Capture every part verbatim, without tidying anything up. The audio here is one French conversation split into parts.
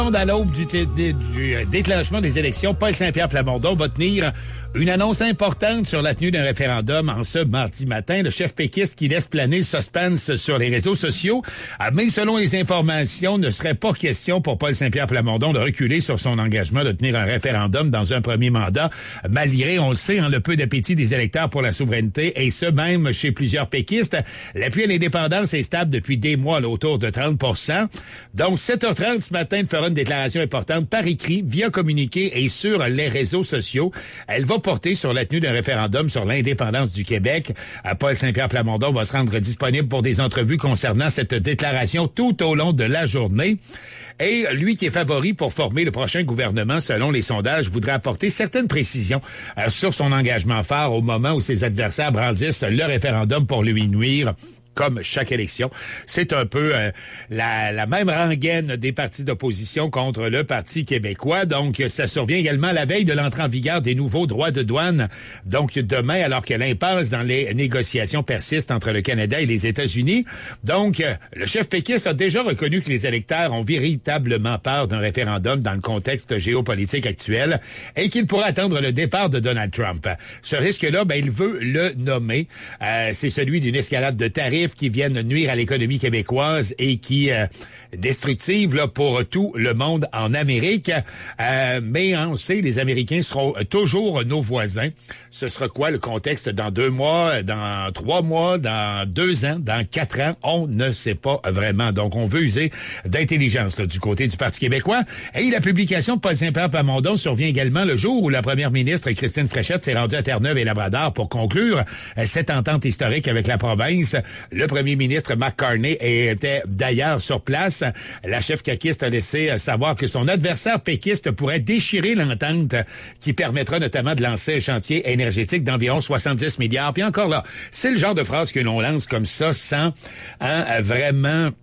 À l'aube du, du, du déclenchement des élections, Paul Saint-Pierre Plamondon va tenir une annonce importante sur la tenue d'un référendum en ce mardi matin. Le chef péquiste qui laisse planer le suspense sur les réseaux sociaux. Mais selon les informations, ne serait pas question pour Paul Saint-Pierre Plamondon de reculer sur son engagement de tenir un référendum dans un premier mandat, malgré, on le sait, hein, le peu d'appétit des électeurs pour la souveraineté, et ce même chez plusieurs péquistes. L'appui à l'indépendance est stable depuis des mois, là, autour de trente pour cent. Donc, sept heures trente ce matin, il fera une déclaration importante par écrit, via communiqué et sur les réseaux sociaux. Elle va porter sur la tenue d'un référendum sur l'indépendance du Québec. Paul Saint-Pierre Plamondon va se rendre disponible pour des entrevues concernant cette déclaration tout au long de la journée. Et lui qui est favori pour former le prochain gouvernement, selon les sondages, voudrait apporter certaines précisions euh, sur son engagement phare au moment où ses adversaires brandissent le référendum pour lui nuire. Comme chaque élection, c'est un peu euh, la, la même rengaine des partis d'opposition contre le Parti québécois. Donc, ça survient également à la veille de l'entrée en vigueur des nouveaux droits de douane. Donc, demain, alors que l'impasse dans les négociations persiste entre le Canada et les États-Unis. Donc, euh, le chef péquiste a déjà reconnu que les électeurs ont véritablement peur d'un référendum dans le contexte géopolitique actuel et qu'il pourrait attendre le départ de Donald Trump. Ce risque-là, ben, il veut le nommer. Euh, c'est celui d'une escalade de tarifs qui viennent nuire à l'économie québécoise et qui euh, destructive là, pour tout le monde en Amérique. Euh, mais hein, on sait, les Américains seront toujours nos voisins. Ce sera quoi le contexte dans deux mois, dans trois mois, dans deux ans, dans quatre ans? On ne sait pas vraiment. Donc, on veut user d'intelligence là, du côté du Parti québécois. Et la publication de Paul Saint-Pierre Plamondon survient également le jour où la première ministre Christine Fréchette s'est rendue à Terre-Neuve et Labrador pour conclure euh, cette entente historique avec la province. Le premier ministre Mark Carney était d'ailleurs sur place. La chef caquiste a laissé savoir que son adversaire péquiste pourrait déchirer l'entente qui permettra notamment de lancer un chantier énergétique d'environ soixante-dix milliards. Puis encore là, c'est le genre de phrase que l'on lance comme ça sans hein, vraiment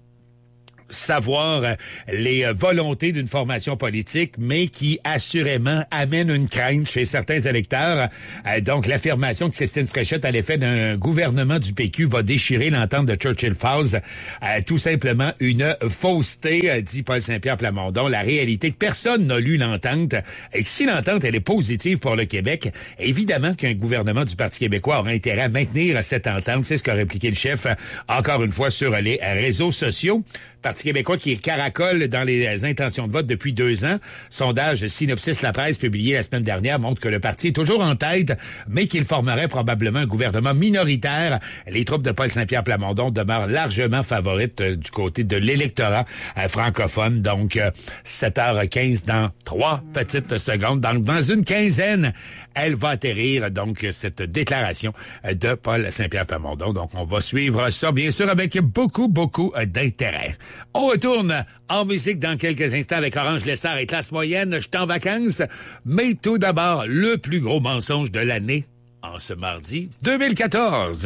savoir les volontés d'une formation politique, mais qui assurément amène une crainte chez certains électeurs. Euh, donc, l'affirmation de Christine Fréchette à l'effet d'un gouvernement du P Q va déchirer l'entente de Churchill Falls. Euh, tout simplement une fausseté, euh, dit Paul Saint-Pierre Plamondon. La réalité que personne n'a lu l'entente et que si l'entente elle est positive pour le Québec, évidemment qu'un gouvernement du Parti québécois aura intérêt à maintenir cette entente. C'est ce qu'a répliqué le chef, encore une fois, sur les réseaux sociaux. Parti québécois qui caracole dans les intentions de vote depuis deux ans. Sondage Synopsis La Presse publié la semaine dernière montre que le parti est toujours en tête, mais qu'il formerait probablement un gouvernement minoritaire. Les troupes de Paul Saint-Pierre Plamondon demeurent largement favorites euh, du côté de l'électorat euh, francophone. Donc, euh, sept heures quinze dans trois petites secondes. Donc, dans une quinzaine, elle va atterrir, donc, cette déclaration de Paul Saint-Pierre Plamondon. Donc, on va suivre ça, bien sûr, avec beaucoup, beaucoup d'intérêt. On retourne en musique dans quelques instants avec Orange Lessard et Classe Moyenne. Je suis en vacances, mais tout d'abord, le plus gros mensonge de l'année en ce mardi deux mille quatorze.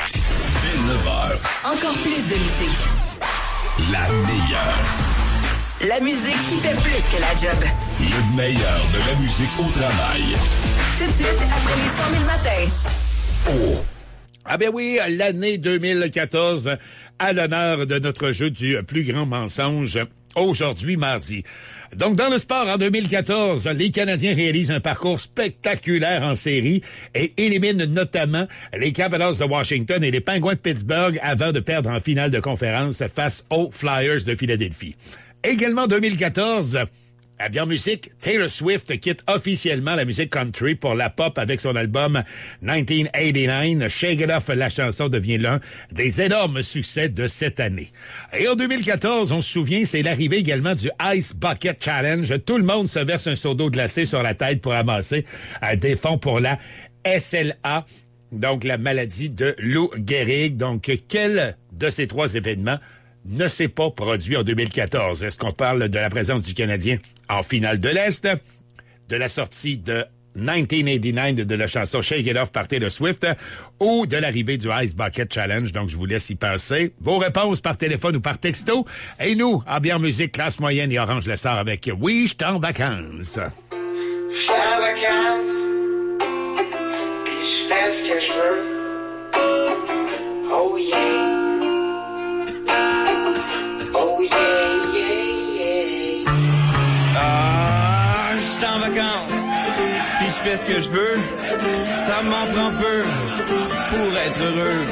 Dès neuf heures. Encore plus de musique. La meilleure. La musique qui fait plus que la job. Le meilleur de la musique au travail. Tout de suite, après les cent mille matins. Oh! Ah ben oui, l'année deux mille quatorze, à l'honneur de notre jeu du plus grand mensonge, aujourd'hui, mardi. Donc, dans le sport, en deux mille quatorze, les Canadiens réalisent un parcours spectaculaire en série et éliminent notamment les Capitals de Washington et les Penguins de Pittsburgh avant de perdre en finale de conférence face aux Flyers de Philadelphie. Également, deux mille quatorze... À bien musique, Taylor Swift quitte officiellement la musique country pour la pop avec son album dix-neuf quatre-vingt-dix-neuf. Shake It Off, la chanson devient l'un des énormes succès de cette année. Et en deux mille quatorze, on se souvient, c'est l'arrivée également du Ice Bucket Challenge. Tout le monde se verse un seau d'eau glacée sur la tête pour amasser euh, des fonds pour la S L A, donc la maladie de Lou Gehrig. Donc, quel de ces trois événements ne s'est pas produit en deux mille quatorze? Est-ce qu'on parle de la présence du Canadien en finale de l'Est, de la sortie de dix-neuf quatre-vingt-dix-neuf de, de la chanson Shake It Off par Taylor Swift ou de l'arrivée du Ice Bucket Challenge? Donc, je vous laisse y penser. Vos réponses par téléphone ou par texto. Et nous, en bière musique, Classe Moyenne et Orange Lessard avec Oui, j'suis en vacances. J'suis en vacances, pis j'fais ce que j'veux. Oh yeah. Oh yeah, yeah, yeah. vacances, puis je fais ce que je veux. Ça m'en prend peu pour être heureux.